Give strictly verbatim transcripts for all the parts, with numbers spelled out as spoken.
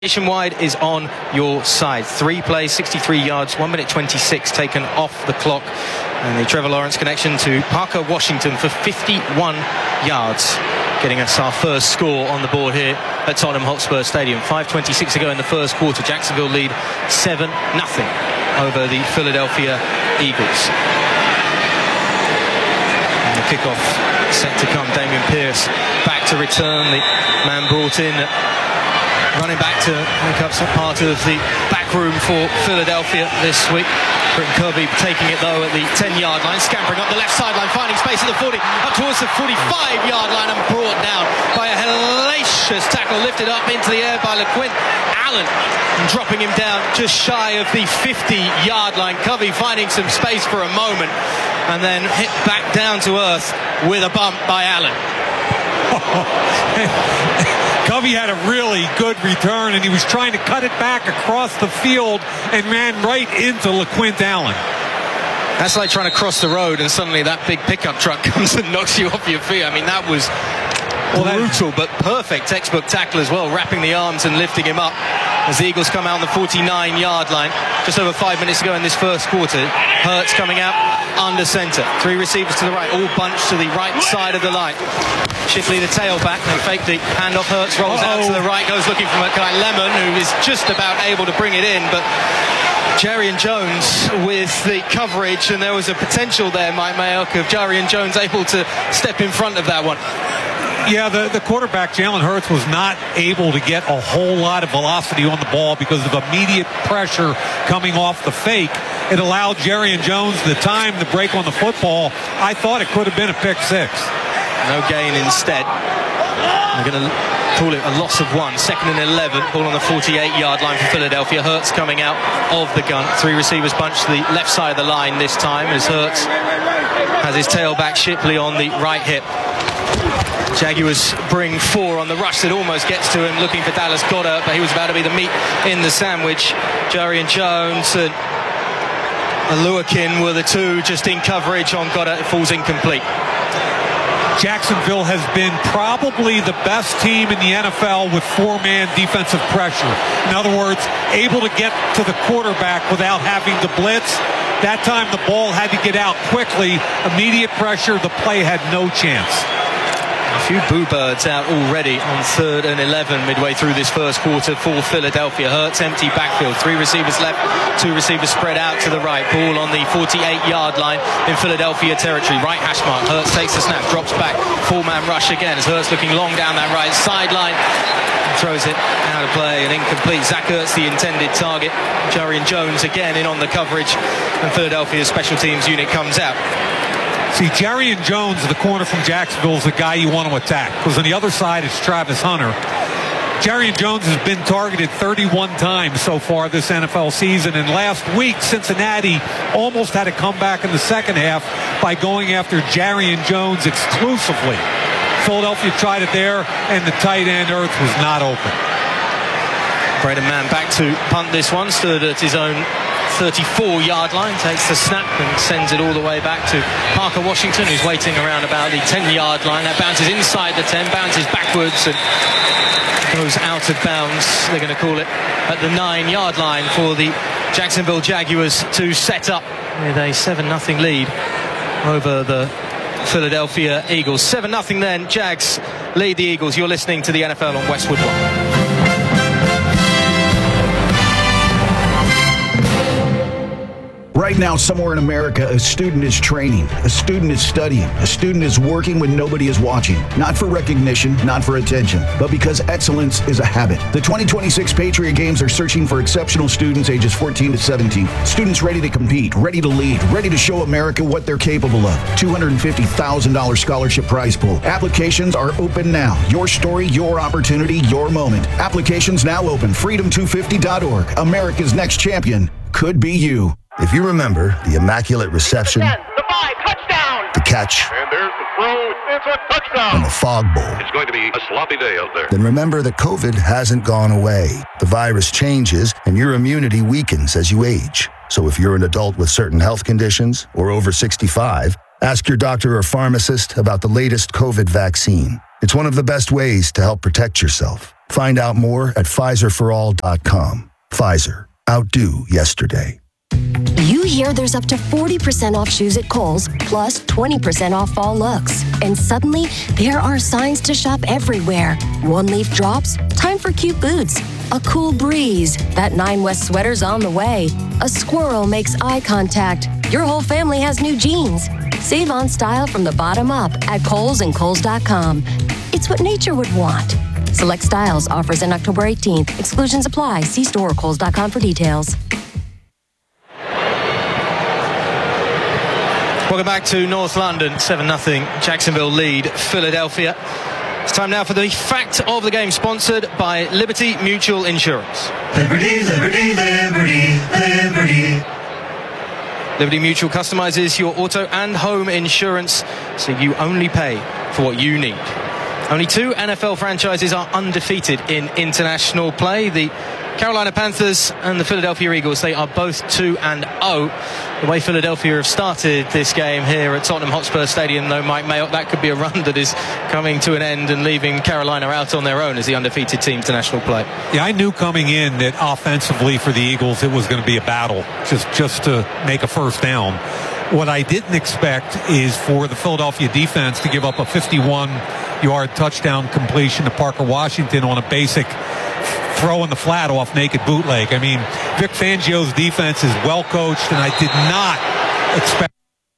Nationwide is on your side. Three plays, sixty-three yards, one minute twenty-six taken off the clock. And the Trevor Lawrence connection to Parker Washington for fifty-one yards, getting us our first score on the board here at Tottenham Hotspur Stadium. five twenty-six to go in the first quarter. Jacksonville lead seven nothing over the Philadelphia Eagles. And the kickoff set to come. Dameon Pierce back to return. The man brought in, running back to make up some part of the back room for Philadelphia this week. Britton Kirby taking it though at the ten-yard line, scampering up the left sideline, finding space at the forty, up towards the forty-five-yard line, and brought down by a hellacious tackle, lifted up into the air by LeQuint Allen, and dropping him down just shy of the fifty-yard line. Covey finding some space for a moment, and then hit back down to earth with a bump by Allen. Covey had a really good return, and he was trying to cut it back across the field and ran right into LeQuint Allen. That's like trying to cross the road and suddenly that big pickup truck comes and knocks you off your feet. I mean, that was well, brutal, but perfect textbook tackle as well, wrapping the arms and lifting him up as the Eagles come out on the forty-nine-yard line. Just over five minutes to go in this first quarter. Hurts coming out under center. Three receivers to the right, all bunched to the right side of the line. Shipley, the tailback, and fake the handoff. Hurts rolls Uh-oh. out to the right, goes looking for Mackay Lemon, who is just about able to bring it in, but Jarrian Jones with the coverage, and there was a potential there, Mike Mayock, of Jarrian Jones able to step in front of that one. Yeah, the, the quarterback, Jalen Hurts, was not able to get a whole lot of velocity on the ball because of immediate pressure coming off the fake. It allowed Jarrian Jones the time to break on the football. I thought it could have been a pick six. No gain instead. We're going to call it a loss of one. Second and eleven. Ball on the forty-eight-yard line for Philadelphia. Hurts coming out of the gun. Three receivers bunched to the left side of the line this time as Hurts has his tailback Shipley on the right hip. Jaguars bring four on the rush that almost gets to him, looking for Dallas Goedert, but he was about to be the meat in the sandwich. Jarrian Jones and Oluwakin were the two just in coverage on Goedert. It falls incomplete. Jacksonville has been probably the best team in the N F L with four-man defensive pressure. In other words, able to get to the quarterback without having to blitz. That time the ball had to get out quickly. Immediate pressure, the play had no chance. A few boo birds out already on third and eleven midway through this first quarter for Philadelphia. Hurts empty backfield. Three receivers left, two receivers spread out to the right. Ball on the forty-eight-yard line in Philadelphia territory. Right hash mark. Hurts takes the snap, drops back. Four-man rush again as Hurts looking long down that right sideline. Throws it out of play and incomplete. Zach Ertz the intended target. Jarrian Jones again in on the coverage, and Philadelphia's special teams unit comes out. See, Jarrian Jones, the corner from Jacksonville, is the guy you want to attack, because on the other side is Travis Hunter. Jarrian Jones has been targeted thirty-one times so far this N F L season, and last week Cincinnati almost had a comeback in the second half by going after Jarrian Jones exclusively. Philadelphia tried it there, and the tight end Ertz was not open. Braden Mann back to punt this one, stood at his own thirty-four-yard line, takes the snap and sends it all the way back to Parker Washington, who's waiting around about the ten-yard line. That bounces inside the ten, bounces backwards and goes out of bounds. They're going to call it at the nine-yard line for the Jacksonville Jaguars to set up with a seven nothing lead over the Philadelphia Eagles. seven nothing then, Jags lead the Eagles. You're listening to the N F L on Westwood One. Right now, somewhere in America, a student is training, a student is studying, a student is working when nobody is watching. Not for recognition, not for attention, but because excellence is a habit. The twenty twenty-six Patriot Games are searching for exceptional students ages fourteen to seventeen. Students ready to compete, ready to lead, ready to show America what they're capable of. two hundred fifty thousand dollars scholarship prize pool. Applications are open now. Your story, your opportunity, your moment. Applications now open. freedom two fifty dot org. America's next champion could be you. If you remember the immaculate reception, ten, the five, touchdown, the catch, and there's the throw, it's a touchdown, and the fog bowl, it's going to be a sloppy day out there. Then remember that COVID hasn't gone away. The virus changes, and your immunity weakens as you age. So if you're an adult with certain health conditions or over sixty-five, ask your doctor or pharmacist about the latest COVID vaccine. It's one of the best ways to help protect yourself. Find out more at Pfizer for all dot com. Pfizer. Outdo yesterday. You hear there's up to forty percent off shoes at Kohl's, plus twenty percent off fall looks. And suddenly, there are signs to shop everywhere. One leaf drops, time for cute boots. A cool breeze, that Nine West sweater's on the way. A squirrel makes eye contact. Your whole family has new jeans. Save on style from the bottom up at Kohl's and Kohl's dot com. It's what nature would want. Select styles, offers in October eighteenth. Exclusions apply. See store or Kohl's dot com for details. Welcome back to North London. seven nothing. Jacksonville lead Philadelphia. It's time now for the fact of the game, sponsored by Liberty Mutual Insurance. Liberty, Liberty, Liberty, Liberty. Liberty Mutual customizes your auto and home insurance so you only pay for what you need. Only two N F L franchises are undefeated in international play. The Carolina Panthers and the Philadelphia Eagles, they are both two and oh. The way Philadelphia have started this game here at Tottenham Hotspur Stadium, though, Mike Mayock, that could be a run that is coming to an end and leaving Carolina out on their own as the undefeated team to national play. Yeah, I knew coming in that offensively for the Eagles it was going to be a battle just, just to make a first down. What I didn't expect is for the Philadelphia defense to give up a fifty-one-yard touchdown completion to Parker Washington on a basic throw in the flat off naked bootleg. I mean, Vic Fangio's defense is well coached, and I did not expect.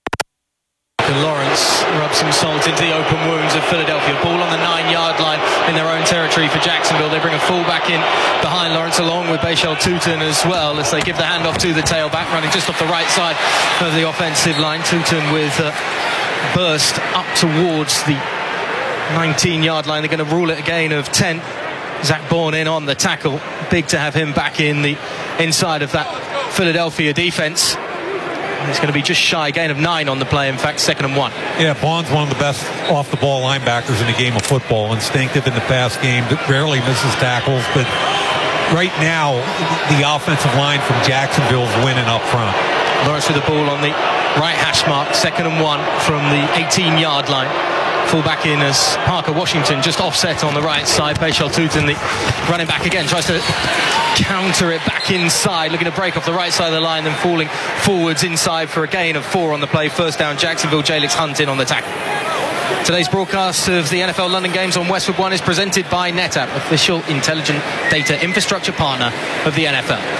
And Lawrence rubs some salt into the open wounds of Philadelphia. Ball on the nine-yard line in their own territory for Jacksonville. They bring a fullback in behind Lawrence along with Bashal Tutin as well as they give the handoff to the tailback, running just off the right side of the offensive line. Tutin with a burst up towards the nineteen-yard line. They're going to rule it a gain of ten. Zach Bourne in on the tackle. Big to have him back in the inside of that Philadelphia defense. It's going to be just shy, gain of nine on the play. In fact, second and one. Yeah, Bourne's one of the best off-the-ball linebackers in the game of football. Instinctive in the pass game, rarely misses tackles. But right now, the offensive line from Jacksonville is winning up front. Lawrence with the ball on the right hash mark. Second and one from the eighteen-yard line. Full back in as Parker Washington just offset on the right side. Bashal Tutin, the running back again, tries to counter it back inside, looking to break off the right side of the line, then falling forwards inside for a gain of four on the play. First down, Jacksonville. Jalix Hunt in on the tackle. Today's broadcast of the N F L London Games on Westwood One is presented by NetApp, official intelligent data infrastructure partner of the N F L.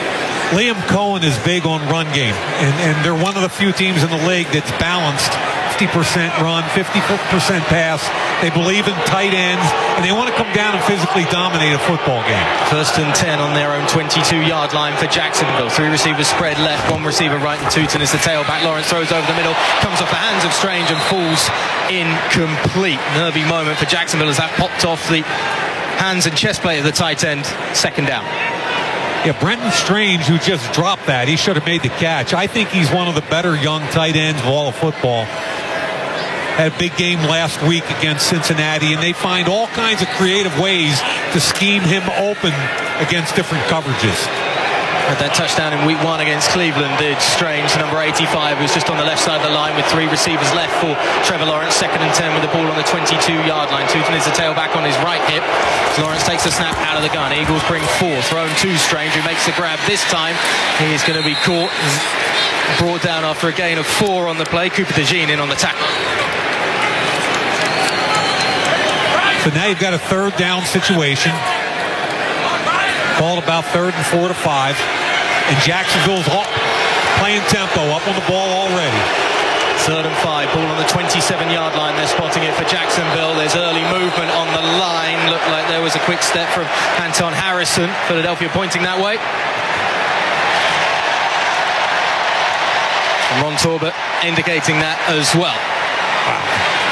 Liam Cohen is big on run game, and, and they're one of the few teams in the league that's balanced. fifty percent run, fifty percent pass. They believe in tight ends, and they want to come down and physically dominate a football game. First and ten on their own twenty-two-yard line for Jacksonville. Three receivers spread left, one receiver right, and Tutin is the tailback. Lawrence throws over the middle, comes off the hands of Strange and falls incomplete. Nervy moment for Jacksonville as that popped off the hands and chest plate of the tight end. Second down. Yeah, Brenton Strange, who just dropped that, he should have made the catch. I think he's one of the better young tight ends of all of football. Had a big game last week against Cincinnati, and they find all kinds of creative ways to scheme him open against different coverages. Had that touchdown in week one against Cleveland did Strange, number eighty-five, who's just on the left side of the line with three receivers left for Trevor Lawrence. Second and ten with the ball on the twenty-two-yard line. Tutin is the tailback on his right hip. Lawrence takes the snap out of the gun. Eagles bring four, thrown to Strange, who makes the grab. This time he is going to be caught, brought down after a gain of four on the play. Cooper DeJean in on the tackle. So now you've got a third down situation. Ball about third and four to five. And Jacksonville's all playing tempo, up on the ball already. Third and five, ball on the twenty-seven-yard line. They're spotting it for Jacksonville. There's early movement on the line. Looked like there was a quick step from Anton Harrison. Philadelphia pointing that way. And Ron Torbert indicating that as well. Wow.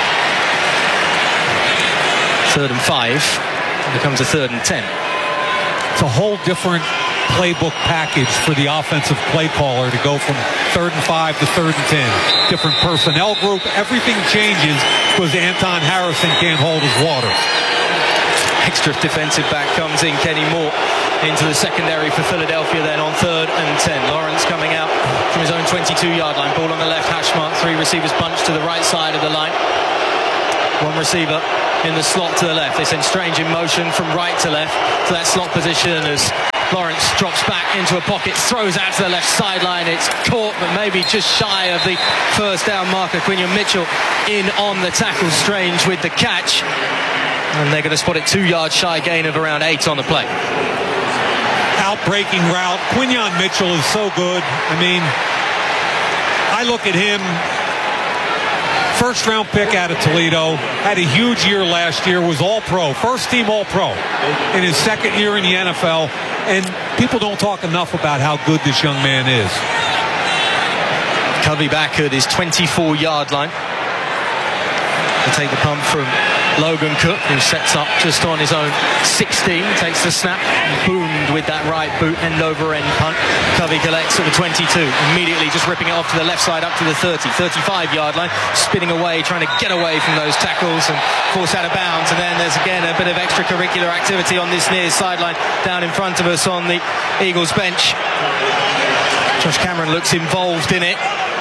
Third and five. It becomes a third and ten. It's a whole different playbook package for the offensive play caller to go from third and five to third and ten. Different personnel group. Everything changes because Anton Harrison can't hold his water. Extra defensive back comes in, Kenny Moore, into the secondary for Philadelphia then on third and ten. Lawrence coming out from his own twenty-two-yard line. Ball on the left hash mark. Three receivers bunched to the right side of the line. One receiver in the slot to the left. They send Strange in motion from right to left to that slot position as Lawrence drops back into a pocket, throws out to the left sideline. It's caught, but maybe just shy of the first down marker. Quinion Mitchell in on the tackle. Strange with the catch. And they're going to spot it two yards shy, gain of around eight on the play. Out-breaking route. Quinion Mitchell is so good. I mean, I look at him, first round pick out of Toledo, had a huge year last year, was all-pro, first team all-pro in his second year in the N F L, and people don't talk enough about how good this young man is. Covey back at his twenty-four yard line. He'll take the pump from Logan Cook, who sets up just on his own sixteen, takes the snap, boomed with that right boot, end over end punt. Covey collects at the twenty-two, immediately just ripping it off to the left side up to the thirty, thirty-five yard line, spinning away, trying to get away from those tackles and force out of bounds. And then there's again a bit of extracurricular activity on this near sideline down in front of us on the Eagles bench. Josh Cameron looks involved in it.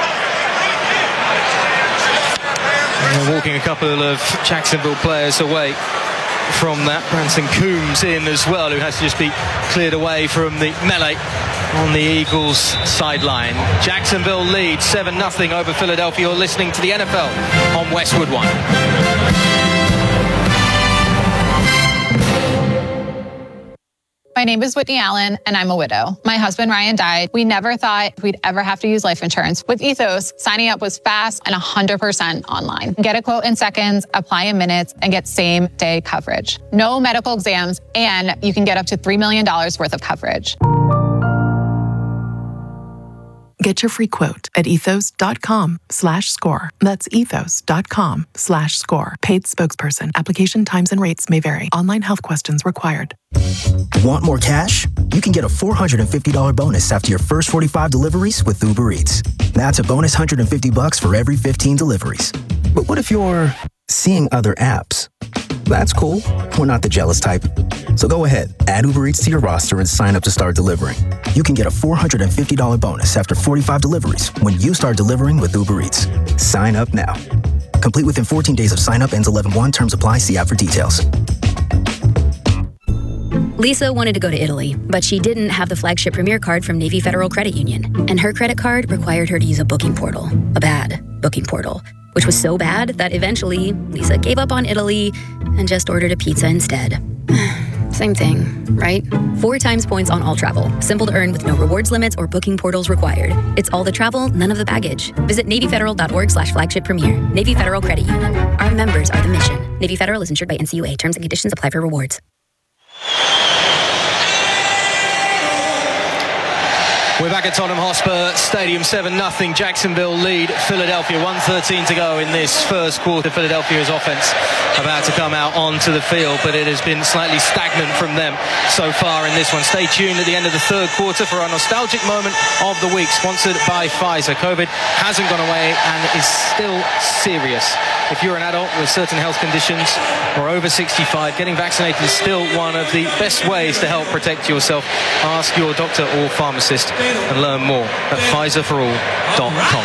They're walking a couple of Jacksonville players away from that. Branson Coombs in as well, who has to just be cleared away from the melee on the Eagles sideline. Jacksonville leads seven nothing over Philadelphia. You're listening to the N F L on Westwood One. My name is Whitney Allen, and I'm a widow. My husband, Ryan, died. We never thought we'd ever have to use life insurance. With Ethos, signing up was fast and one hundred percent online. Get a quote in seconds, apply in minutes, and get same-day coverage. No medical exams, and you can get up to three million dollars worth of coverage. Get your free quote at ethos.com slash score. That's ethos.com slash score. Paid spokesperson. Application times and rates may vary. Online health questions required. Want more cash? You can get a four hundred fifty dollars bonus after your first forty-five deliveries with Uber Eats. That's a bonus one hundred fifty bucks for every fifteen deliveries. But what if you're seeing other apps? That's cool. We're not the jealous type. So go ahead, add Uber Eats to your roster and sign up to start delivering. You can get a four hundred fifty dollars bonus after forty-five deliveries when you start delivering with Uber Eats. Sign up now. Complete within fourteen days of sign up, ends eleven one. Terms apply. See app for details. Lisa wanted to go to Italy, but she didn't have the flagship Premier card from Navy Federal Credit Union. And her credit card required her to use a booking portal. A bad booking portal. Which was so bad that eventually Lisa gave up on Italy and just ordered a pizza instead. Same thing, right? Four times points on all travel. Simple to earn with no rewards limits or booking portals required. It's all the travel, none of the baggage. Visit NavyFederal.org slash flagship premier. Navy Federal Credit Union. Our members are the mission. Navy Federal is insured by N C U A. Terms and conditions apply for rewards. We're back at Tottenham Hotspur Stadium, seven nothing. Jacksonville lead Philadelphia. one thirteen to go in this first quarter. Philadelphia's offense about to come out onto the field, but it has been slightly stagnant from them so far in this one. Stay tuned at the end of the third quarter for our nostalgic moment of the week, sponsored by Pfizer. COVID hasn't gone away and is still serious. If you're an adult with certain health conditions or over sixty-five, getting vaccinated is still one of the best ways to help protect yourself. Ask your doctor or pharmacist and learn more at Pfizer for all dot com.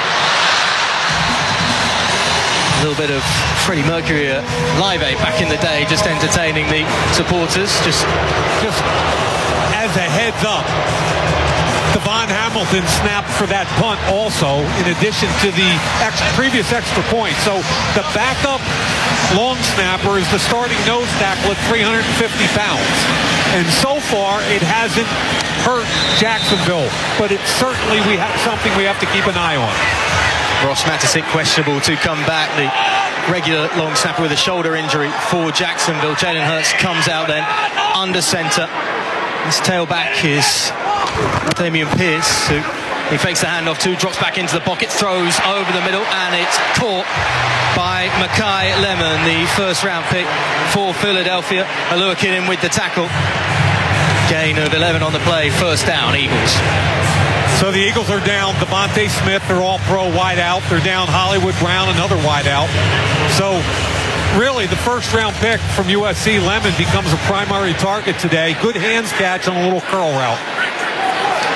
A little bit of Freddie Mercury at Live Aid back in the day, just entertaining the supporters. Just, just as a heads up, Devon Hamilton snapped for that punt also, in addition to the ex- previous extra point. So the backup long snapper is the starting nose tackle at three hundred fifty pounds. And so far, it hasn't hurt Jacksonville, but it's certainly we have something we have to keep an eye on. Ross Matisic questionable to come back. The regular long snapper with a shoulder injury for Jacksonville. Jalen Hurts comes out then under center. His tailback is Damian Pierce, who he fakes the handoff to, drops back into the pocket, throws over the middle, and it's caught by Makai Lemon, the first round pick for Philadelphia. Aluakin in with the tackle. Gain of eleven on the play, first down, Eagles. So the Eagles are down Devontae Smith, their all-pro wideout. They're down Hollywood Brown, another wideout. So really, the first-round pick from U S C, Lemon, becomes a primary target today. Good hands catch on a little curl route.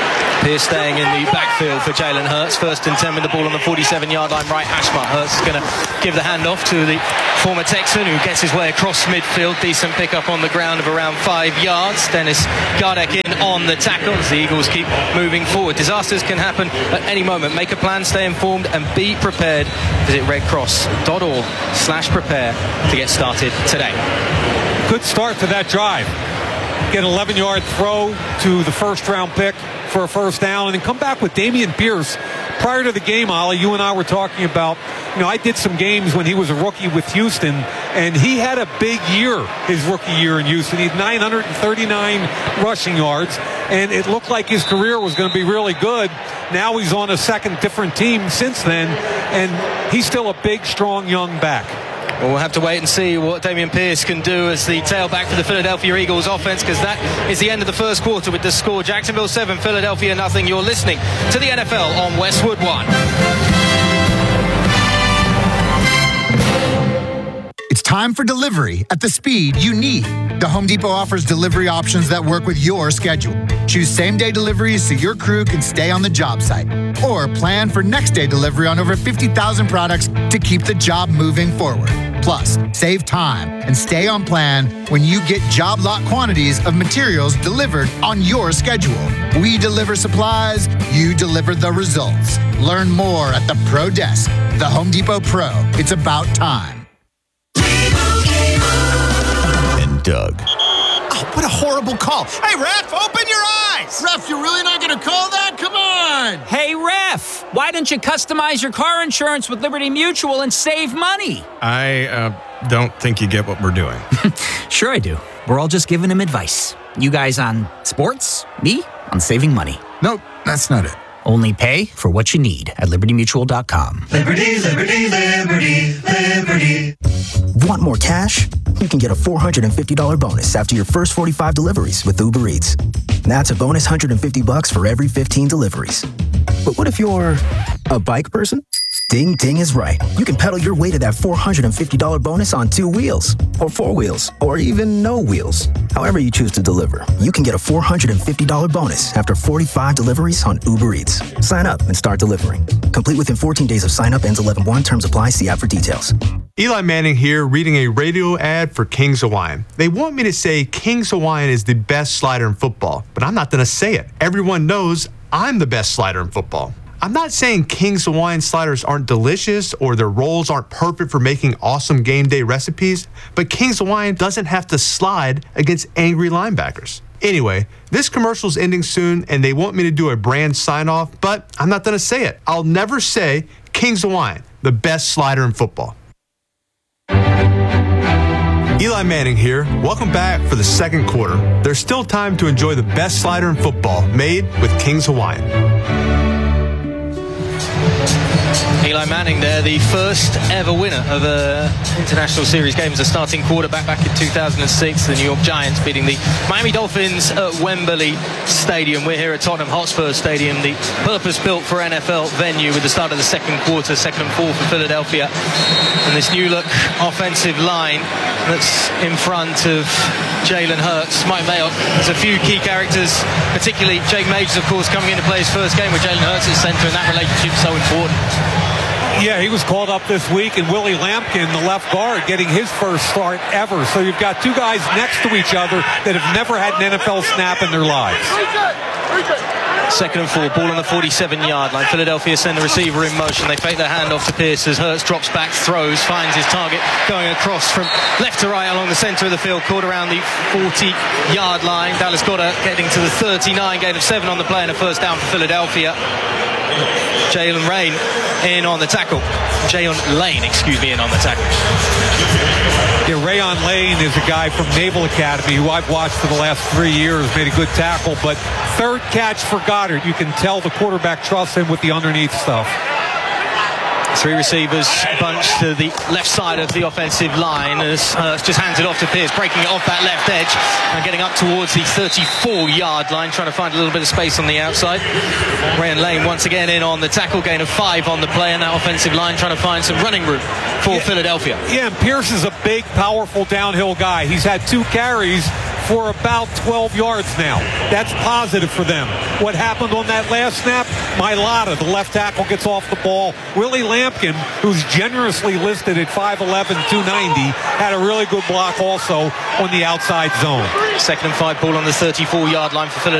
Pierce staying in the backfield for Jalen Hurts. First and ten with the ball on the forty-seven-yard line, right hash mark. Hurts is going to give the handoff to the former Texan, who gets his way across midfield. Decent pickup on the ground of around five yards. Dennis Gardeck in on the tackle as the Eagles keep moving forward. Disasters can happen at any moment. Make a plan, stay informed, and be prepared. Visit redcross.org slash prepare to get started today. Good start to that drive. Get an eleven-yard throw to the first-round pick for a first down, and then come back with Dameon Pierce. Prior to the game, Ollie, you and I were talking about, you know, I did some games when he was a rookie with Houston, and he had a big year his rookie year in Houston. He had nine hundred thirty-nine rushing yards, and it looked like his career was going to be really good. Now he's on a second different team since then, and he's still a big, strong, young back. Well, we'll have to wait and see what Dameon Pierce can do as the tailback for the Philadelphia Eagles offense, because that is the end of the first quarter with the score. Jacksonville seven, Philadelphia nothing. You're listening to the N F L on Westwood One. It's time for delivery at the speed you need. The Home Depot offers delivery options that work with your schedule. Choose same-day deliveries so your crew can stay on the job site. Or plan for next-day delivery on over fifty thousand products to keep the job moving forward. Plus, save time and stay on plan when you get job lot quantities of materials delivered on your schedule. We deliver supplies, you deliver the results. Learn more at the Pro Desk. The Home Depot Pro. It's about time. And Doug. Oh, what a horrible call. Hey, ref, open your eyes. Ref, you're really not going to call that? Come on. Hey, ref, why don't you customize your car insurance with Liberty Mutual and save money? I uh, don't think you get what we're doing. Sure I do. We're all just giving him advice. You guys on sports, me on saving money. Nope, that's not it. Only pay for what you need at liberty mutual dot com. Liberty, liberty, liberty, liberty. Want more cash? You can get a four hundred fifty dollars bonus after your first forty-five deliveries with Uber Eats. That's a bonus one hundred fifty bucks for every fifteen deliveries. But what if you're a bike person? Ding Ding is right. You can pedal your way to that four hundred fifty dollars bonus on two wheels, or four wheels, or even no wheels. However you choose to deliver, you can get a four hundred fifty dollars bonus after forty-five deliveries on Uber Eats. Sign up and start delivering. Complete within fourteen days of sign up. Ends eleven one. Terms apply. See app for details. Eli Manning here, reading a radio ad for King's Hawaiian. They want me to say King's Hawaiian is the best slider in football, but I'm not going to say it. Everyone knows I'm the best slider in football. I'm not saying King's Hawaiian sliders aren't delicious or their rolls aren't perfect for making awesome game day recipes, but King's Hawaiian doesn't have to slide against angry linebackers. Anyway, this commercial's ending soon and they want me to do a brand sign-off, but I'm not going to say it. I'll never say King's Hawaiian, the best slider in football. Eli Manning here. Welcome back for the second quarter. There's still time to enjoy the best slider in football made with King's Hawaiian. Eli Manning there, the first ever winner of an international series game as a starting quarterback back in two thousand six. The New York Giants beating the Miami Dolphins at Wembley Stadium. We're here at Tottenham Hotspur Stadium, the purpose-built for N F L venue, with the start of the second quarter, second and four for Philadelphia. And this new look offensive line that's in front of Jalen Hurts. Mike Mayock has a few key characters, particularly Jake Majors, of course, coming into play his first game with Jalen Hurts at center, and that relationship is so important. Yeah, he was called up this week, and Willie Lampkin, the left guard, getting his first start ever. So you've got two guys next to each other that have never had an N F L snap in their lives. Second and four, ball on the forty-seven-yard line. Philadelphia send the receiver in motion. They fake their handoff to Pierce as Hurts drops back, throws, finds his target, going across from left to right along the center of the field, caught around the forty-yard line. Dallas Goedert getting to the thirty-nine, gain of seven on the play and a first down for Philadelphia. Jalen Rain in on the tackle. Jayon Lane, excuse me, in on the tackle. Yeah, Rayon Lane is a guy from Naval Academy who I've watched for the last three years, made a good tackle, but third catch for Goddard. You can tell the quarterback trusts him with the underneath stuff. Three receivers bunched to the left side of the offensive line as uh, just hands it off to Pierce, breaking it off that left edge and getting up towards the thirty-four-yard line, trying to find a little bit of space on the outside. Rayon Lane once again in on the tackle, gain of five on the play, and that offensive line trying to find some running room for yeah, Philadelphia. Yeah, and Pierce is a big, powerful downhill guy. He's had two carries for about twelve yards now. That's positive for them. What happened on that last snap? Mailata, the left tackle, gets off the ball. Willie Lampkin, who's generously listed at five eleven, two ninety, had a really good block also on the outside zone. Second and five, ball on the thirty-four-yard line for Philadelphia.